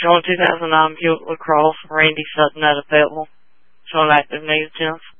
Showing 2009 Buick LaCrosse, Randy Sutton out of Fayetteville. Showing active negligence.